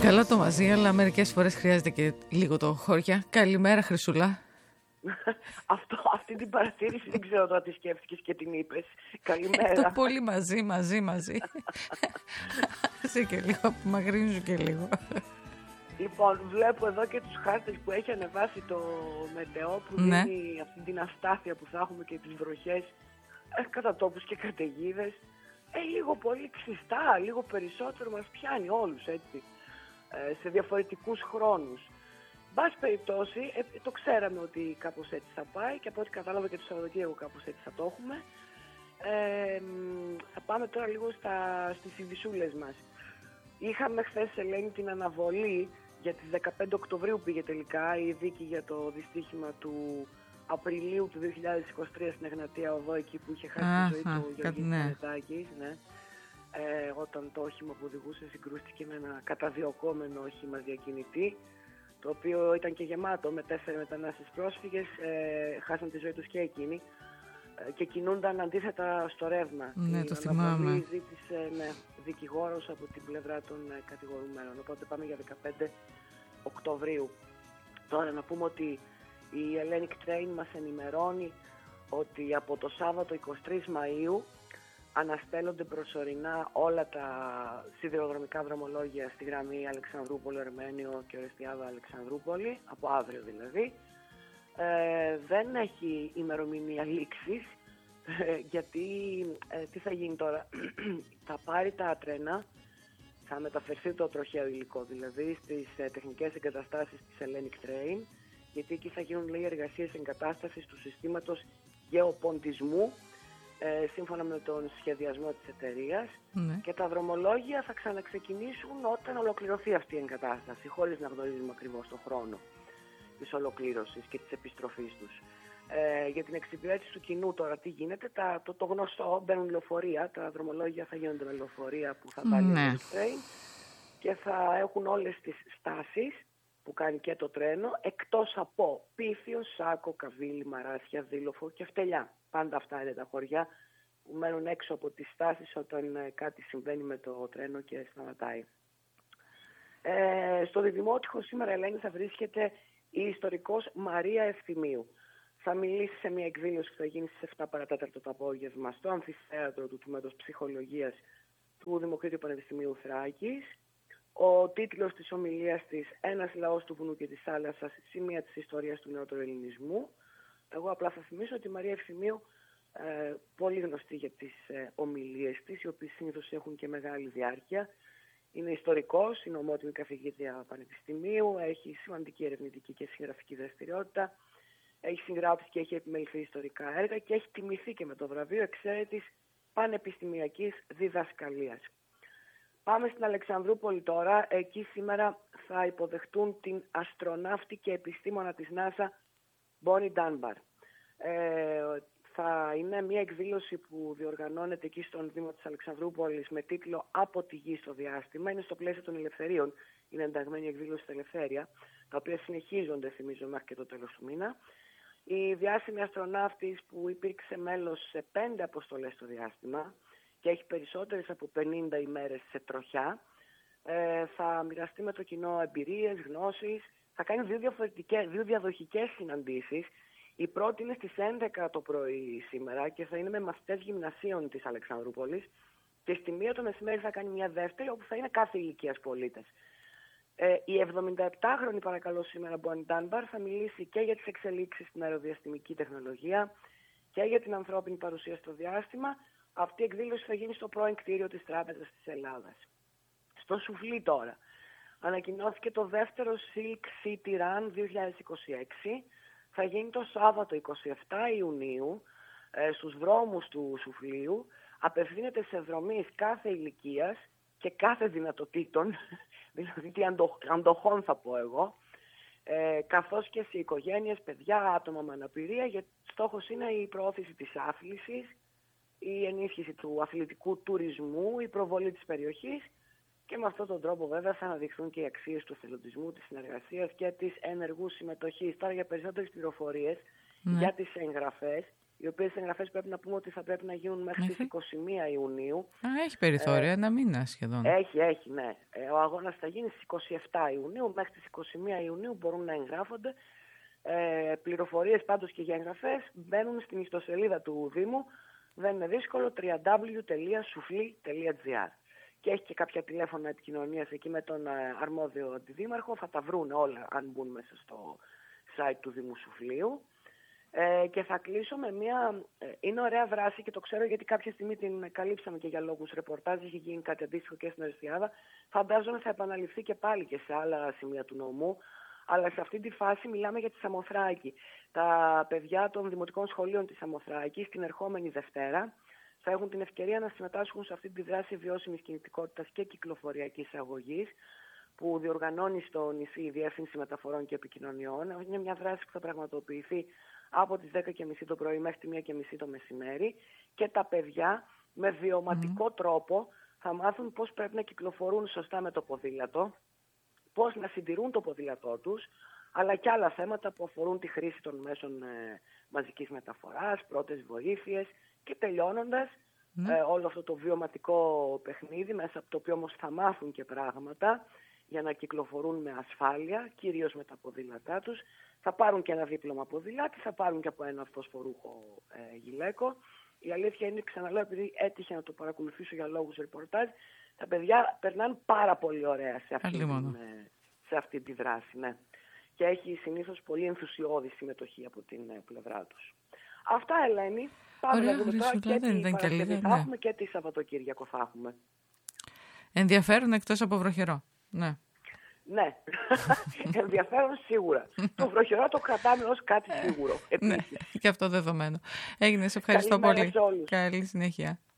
Καλό το μαζί, αλλά μερικές φορές χρειάζεται και λίγο το χώρια. Καλημέρα, Χρυσούλα. Αυτή την παρατήρηση δεν ξέρω τώρα τι σκέφτηκες και την είπες. Καλημέρα. Το πολύ μαζί. Είσαι και λίγο, απομακρύνσου και λίγο. Λοιπόν, βλέπω εδώ και τους χάρτες που έχει ανεβάσει το μετεό που δίνει αυτή την αστάθεια που θα έχουμε και τις βροχές κατά τόπους και καταιγίδες. Λίγο πολύ ξιστά, λίγο περισσότερο μας πιάνει όλους έτσι, σε διαφορετικούς χρόνους. Μπας περιπτώσει, το ξέραμε ότι κάπως έτσι θα πάει και από ό,τι κατάλαβα και το Σαββατοκύριακο κάπως έτσι θα το έχουμε. Θα πάμε τώρα λίγο στις ειδησούλες μας. Είχαμε χθες, Ελένη, την αναβολή για τις 15 Οκτωβρίου πήγε τελικά η δίκη για το δυστύχημα του Απριλίου του 2023 στην Εγνατία Οδό, εκεί που είχε χάσει τη ζωή του Γεωργίου Πανετάκης, ναι. Όταν το όχημα που οδηγούσε συγκρούστηκε με ένα καταδιωκόμενο όχημα διακινητή, το οποίο ήταν και γεμάτο με 4 μετανάστες πρόσφυγες, χάσαν τη ζωή τους και εκείνοι και κινούνταν αντίθετα στο ρεύμα. Ναι, το θυμάμαι. Ζήτησε δικηγόρος από την πλευρά των κατηγορουμένων, οπότε πάμε για 15 Οκτωβρίου. Τώρα να πούμε ότι η Hellenic Train μας ενημερώνει ότι από το Σάββατο 23 Μαΐου αναστέλλονται προσωρινά όλα τα σιδηροδρομικά δρομολόγια στη γραμμή Αλεξανδρούπολη-Αρμένιο και Ορεστιάδα-Αλεξανδρούπολη, από αύριο δηλαδή. Δεν έχει ημερομηνία λήξης, γιατί τι θα γίνει τώρα, θα πάρει τα τρένα, θα μεταφερθεί το τροχαίο υλικό δηλαδή στις τεχνικές εγκαταστάσεις της Hellenic Train, γιατί εκεί θα γίνουν, λέει, εργασίες εγκατάστασης του συστήματος γεωποντισμού σύμφωνα με τον σχεδιασμό της εταιρείας, και τα δρομολόγια θα ξαναξεκινήσουν όταν ολοκληρωθεί αυτή η εγκατάσταση, χωρίς να γνωρίζουμε ακριβώς τον χρόνο της ολοκλήρωσης και της επιστροφής τους. Για την εξυπηρέτηση του κοινού τώρα τι γίνεται, το γνωστό, μπαίνουν λεωφορεία, τα δρομολόγια θα γίνονται με λεωφορεία που θα βάλει το train και θα έχουν όλες τις στάσεις που κάνει και το τρένο, εκτός από Πίθιο, Σάκο, Καβίλη, Μαράσια, Δήλοφο και Φτελιά. Πάντα αυτά είναι τα χωριά που μένουν έξω από τις στάσεις όταν κάτι συμβαίνει με το τρένο και σταματάει. Στο Διδημότυχο σήμερα, Ελένη, θα βρίσκεται η ιστορικός Μαρία Ευθυμίου. Θα μιλήσει σε μια εκδήλωση που θα γίνει στις 7 παρατέταρτο το απόγευμα στο αμφιθέατρο του Τμήματος Ψυχολογίας του Δημοκρίτιου Πανεπιστημίου Θράκης. Ο τίτλος της ομιλίας της «Ένας λαός του βουνού και της θάλασσας, σημεία της ιστορίας του νεότερου ελληνισμού». Εγώ απλά θα θυμίσω ότι η Μαρία Ευθυμίου, πολύ γνωστή για τις ομιλίες της, οι οποίες συνήθως έχουν και μεγάλη διάρκεια, είναι ιστορικός, είναι ομότιμη καθηγήτρια πανεπιστημίου, έχει σημαντική ερευνητική και συγγραφική δραστηριότητα, έχει συγγράψει και έχει επιμεληθεί ιστορικά έργα και έχει τιμηθεί και με το βραβείο εξαίρετης πανεπιστημιακής διδασκαλίας. Πάμε στην Αλεξανδρούπολη τώρα. Εκεί σήμερα θα υποδεχτούν την αστροναύτη και επιστήμονα της NASA, Bonnie Dunbar. Θα είναι μια εκδήλωση που διοργανώνεται εκεί στον Δήμο της Αλεξανδρούπολης με τίτλο «Από τη γη στο διάστημα». Είναι στο πλαίσιο των ελευθερίων. Είναι ενταγμένη η εκδήλωση στα Ελευθέρια, τα οποία συνεχίζονται, θυμίζω, μέχρι και το τέλος του μήνα. Η διάσημη αστροναύτης που υπήρξε μέλος σε 5 αποστολές στο διάστημα και έχει περισσότερες από 50 ημέρες σε τροχιά, θα μοιραστεί με το κοινό εμπειρίες, γνώσεις, θα κάνει δύο διαδοχικές συναντήσεις. Η πρώτη είναι στις 11 το πρωί σήμερα και θα είναι με μαθητές γυμνασίων της Αλεξανδρούπολης και στη 1 το μεσημέρι θα κάνει μια δεύτερη όπου θα είναι κάθε ηλικίας πολίτες. Η 77χρονη, παρακαλώ, σήμερα Bonnie Dunbar θα μιλήσει και για τις εξελίξεις στην αεροδιαστημική τεχνολογία και για την ανθρώπινη παρουσία στο διάστημα. Αυτή η εκδήλωση θα γίνει στο πρώην κτίριο της Τράπεζας της Ελλάδας. Στο Σουφλί τώρα ανακοινώθηκε το δεύτερο Silk City Run 2026. Θα γίνει το Σάββατο 27 Ιουνίου στους δρόμους του Σουφλίου. Απευθύνεται σε δρομείς κάθε ηλικίας και κάθε δυνατοτήτων, δηλαδή τι αντοχών θα πω εγώ, καθώς και σε οικογένειες, παιδιά, άτομα με αναπηρία, γιατί στόχος είναι η προώθηση της άθλησης, η ενίσχυση του αθλητικού τουρισμού, η προβολή της περιοχής και με αυτόν τον τρόπο βέβαια θα αναδειχθούν και οι αξίες του εθελοντισμού, της συνεργασίας και της ενεργού συμμετοχής. Τώρα για περισσότερες πληροφορίες για τις εγγραφές οι οποίες εγγραφές πρέπει να πούμε ότι θα πρέπει να γίνουν μέχρι τις 21 Ιουνίου. Έχει περιθώρια, ένα μήνα σχεδόν. Έχει, ναι. Ο αγώνας θα γίνει στις 27 Ιουνίου, μέχρι τις 21 Ιουνίου μπορούν να εγγράφονται. Πληροφορίες πάντως και για εγγραφές μπαίνουν στην ιστοσελίδα του Δήμου, δεν είναι δύσκολο, www.soufli.gr. Και έχει και κάποια τηλέφωνα επικοινωνίας εκεί με τον αρμόδιο αντιδήμαρχο, θα τα βρουν όλα αν μπουν μέσα στο site του Δήμου Σουφλίου. Και θα κλείσω με μια, είναι ωραία δράση και το ξέρω γιατί κάποια στιγμή την καλύψαμε και για λόγους ρεπορτάζ, είχε γίνει κάτι αντίστοιχο και στην Αριστιάδα. Φαντάζομαι θα επαναληφθεί και πάλι και σε άλλα σημεία του νομού. Αλλά σε αυτή τη φάση μιλάμε για τη Σαμοθράκη. Τα παιδιά των δημοτικών σχολείων της Σαμοθράκης την ερχόμενη Δευτέρα θα έχουν την ευκαιρία να συμμετάσχουν σε αυτή τη δράση βιώσιμης κινητικότητας και κυκλοφοριακής αγωγής που διοργανώνει στο νησί η Διεύθυνση Μεταφορών και Επικοινωνιών. Είναι μια δράση που θα πραγματοποιηθεί από τις 10.30 το πρωί μέχρι τη 1.30 το μεσημέρι και τα παιδιά με βιωματικό τρόπο θα μάθουν πώς πρέπει να κυκλοφορούν σωστά με το ποδήλατο, πώς να συντηρούν το ποδήλατό τους, αλλά και άλλα θέματα που αφορούν τη χρήση των μέσων μαζικής μεταφοράς, πρώτες βοήθειες και τελειώνοντας όλο αυτό το βιωματικό παιχνίδι, μέσα από το οποίο όμως θα μάθουν και πράγματα για να κυκλοφορούν με ασφάλεια, κυρίως με τα ποδήλατά τους. Θα πάρουν και ένα δίπλωμα ποδηλάτη, θα πάρουν και από ένα φωσφορούχο γυλαίκο. Η αλήθεια είναι, ξαναλέω, επειδή έτυχε να το παρακολουθήσω για λόγους ρεπορτάζ, τα παιδιά περνάνε πάρα πολύ ωραία σε αυτή τη δράση. Ναι. Και έχει συνήθως πολύ ενθουσιώδη συμμετοχή από την πλευρά τους. Αυτά, Ελένη. Πάμε να δούμε τώρα και την Παρασκευή θα έχουμε και τη Σαββατοκύριακο θα έχουμε. Ενδιαφέρον εκτός από βροχερό. Ναι. Ναι, ενδιαφέρον σίγουρα. Το βροχερό το κρατάμε ως κάτι σίγουρο. Ναι, και αυτό δεδομένο. Έγινε, σε ευχαριστώ πολύ. Καλή συνέχεια.